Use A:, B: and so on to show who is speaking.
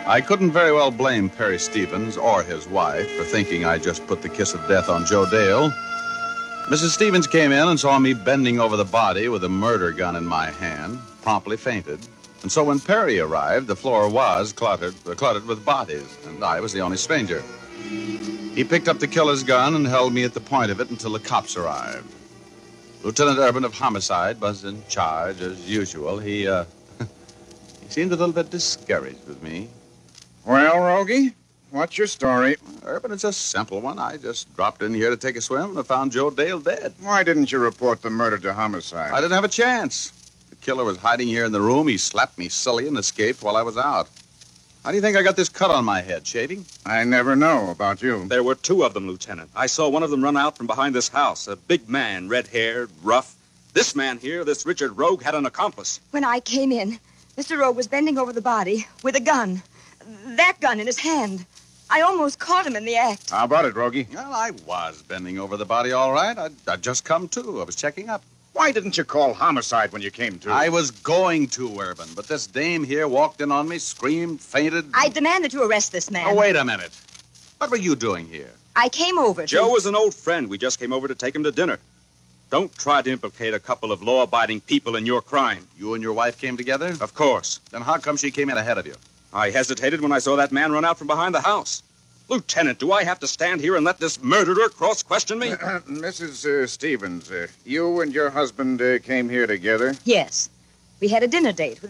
A: I couldn't very well blame Perry Stevens or his wife for thinking I just put the kiss of death on Joe Dale. Mrs. Stevens came in and saw me bending over the body with a murder gun in my hand, promptly fainted. And so when Perry arrived, the floor was cluttered with bodies, and I was the only stranger. He picked up the killer's gun and held me at the point of it until the cops arrived. Lieutenant Urban of Homicide was in charge, as usual. He seemed a little bit discouraged with me.
B: Well, Rogie, what's your story?
A: Urban, it's a simple one. I just dropped in here to take a swim and I found Joe Dale dead.
B: Why didn't you report the murder to Homicide?
A: I didn't have a chance. The killer was hiding here in the room. He slapped me silly and escaped while I was out. How do you think I got this cut on my head, Shady?
B: I never know about you.
C: There were two of them, Lieutenant. I saw one of them run out from behind this house. A big man, red-haired, rough. This man here, this Richard Rogue, had an accomplice.
D: When I came in, Mr. Rogue was bending over the body with a gun. That gun in his hand. I almost caught him in the act.
B: How about it, Rogie?
A: Well, I was bending over the body all right. I'd just come to. I was checking up.
B: Why didn't you call Homicide when you came to?
A: I was going to, Urban, but this dame here walked in on me, screamed, fainted.
D: I demanded to arrest this man.
A: Oh, wait a minute. What were you doing here?
D: I came over to...
C: Joe was an old friend. We just came over to take him to dinner. Don't try to implicate a couple of law-abiding people in your crime.
A: You and your wife came together?
C: Of course.
A: Then how come she came in ahead of you?
C: I hesitated when I saw that man run out from behind the house. Lieutenant, do I have to stand here and let this murderer cross-question me?
B: Mrs. Stevens, you and your husband came here together?
D: Yes. We had a dinner date with